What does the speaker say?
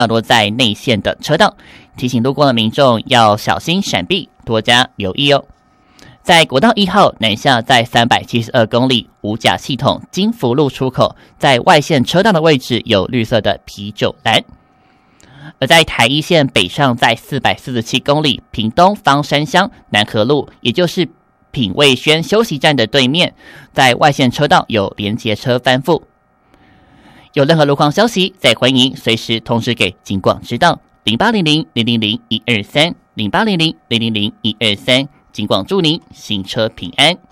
落在内线的车道，提醒路过的民众要小心闪避，多加留意哦。在国道1号南下，在372公里五甲系统金福路出口，在外线车道的位置有绿色的啤酒栏。而在台一线北上，在447公里屏东方山乡南河路，也就是品味轩休息站的对面，在外线车道有连结车翻覆。有任何路况消息，再欢迎随时通知给警广知道，0800-000-123，0800-000-123，警广祝您行车平安。